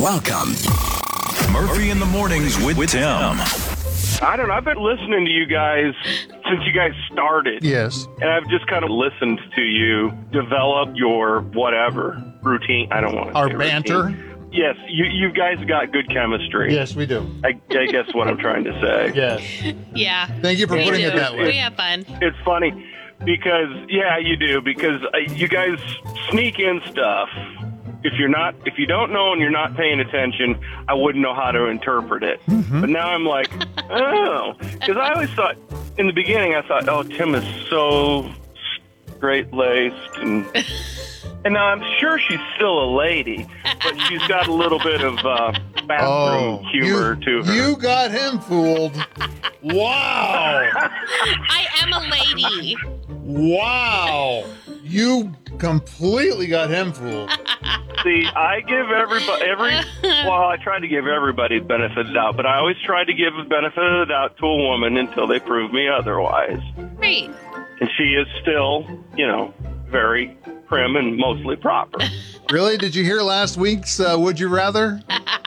Welcome. Murphy in the Mornings with Tim. I don't know. I've been listening to you guys since you guys started. Yes. And I've just kind of listened to you develop your whatever routine. I don't want to Our say banter? routine. Yes, you guys got good chemistry. Yes, we do. I guess what I'm trying to say. Yes. Yeah. Thank you for putting it that We way. have fun. It's funny because, yeah, you do, because you guys sneak in stuff. If you don't know and you're not paying attention, I wouldn't know how to interpret it. Mm-hmm. But now I'm like, oh, because I always thought, in the beginning, I thought, oh, Tim is so straight-laced and now I'm sure she's still a lady, but she's got a little bit of bathroom humor to her. You got him fooled. Wow. I am a lady. Wow. You completely got him fooled. See, I give I try to give everybody the benefit of the doubt, but I always try to give the benefit of the doubt to a woman until they prove me otherwise. Right. And she is still, very prim and mostly proper. Really? Did you hear last week's Would You Rather?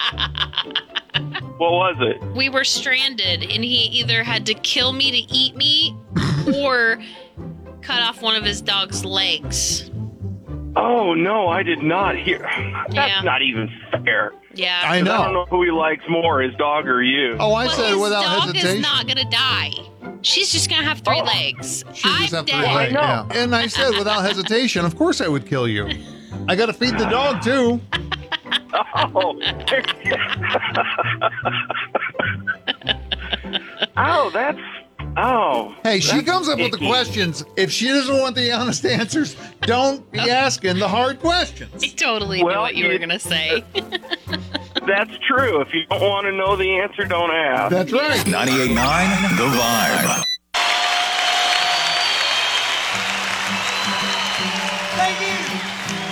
What was it? We were stranded, and he either had to kill me to eat me or cut off one of his dog's legs. Oh, no, I did not hear. That's Yeah. not even fair. Yeah. I know. I don't know who he likes more, his dog or you. Oh, I Well, said his without dog hesitation. is not going to die. She's just going to have 3 legs. She just I'm have to dead. relate, know. yeah. And I said without hesitation, of course I would kill you. I got to feed the dog too. Oh. Hey, she that's comes up with the icky. questions. If she doesn't want the honest answers, don't be asking the hard questions. I totally knew Well, what you were going to say. That's true. If you don't want to know the answer, don't ask. That's right. 98.9 The Vibe. Ladies